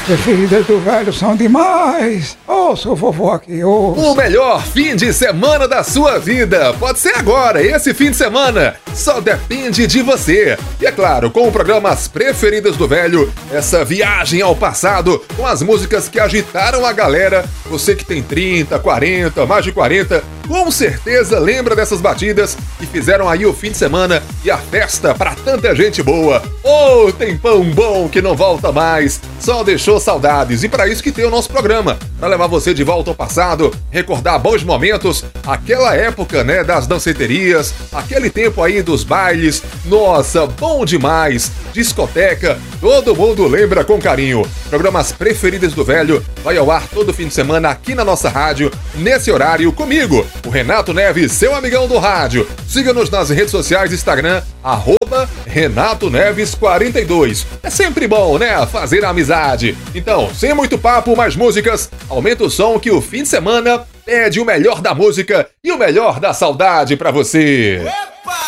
preferidas do velho são demais. Ouça o vovô aqui, ouça. O melhor fim de semana da sua vida pode ser agora, esse fim de semana. Só depende de você. E é claro, com o programa As Preferidas do Velho, essa viagem ao passado com as músicas que agitaram a galera. Você que tem 30, 40, mais de 40, com certeza lembra dessas batidas que fizeram aí o fim de semana e a festa pra tanta gente boa. Oh, tempão bom que não volta mais, só deixou saudades. E para isso que tem o nosso programa, para levar você de volta ao passado, recordar bons momentos, aquela época, né, das danceterias, aquele tempo aí dos bailes. Nossa, bom demais. Discoteca, todo mundo lembra com carinho. Programas Preferidas do Velho vai ao ar todo fim de semana aqui na nossa rádio, nesse horário, comigo, o Renato Neves, seu amigão do rádio. Siga-nos nas redes sociais, Instagram, @RenatoNeves42. É sempre bom, né, fazer a amizade. Então, sem muito papo, mais músicas, aumenta o som que o fim de semana pede o melhor da música e o melhor da saudade pra você.